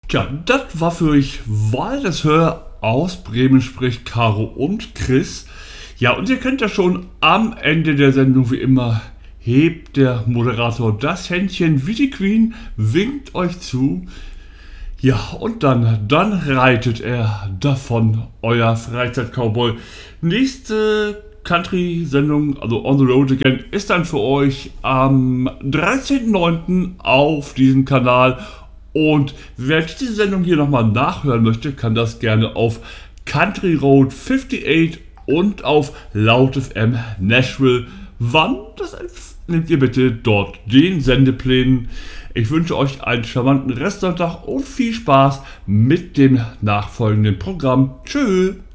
Ja, das war für euch Wahl des Hör aus Bremen spricht Caro und Chris. Ja, und ihr könnt ja schon am Ende der Sendung wie immer hebt der Moderator das Händchen wie die Queen, winkt euch zu. Ja, und dann reitet er davon, euer Freizeit-Cowboy. Nächste Country-Sendung, also On the Road Again, ist dann für euch am 13.09. auf diesem Kanal. Und wer diese Sendung hier nochmal nachhören möchte, kann das gerne auf Country Road 58 und auf Laut FM Nashville. Wann? Das nehmt ihr bitte dort den Sendeplänen. Ich wünsche euch einen charmanten Restsonntag und viel Spaß mit dem nachfolgenden Programm. Tschüss!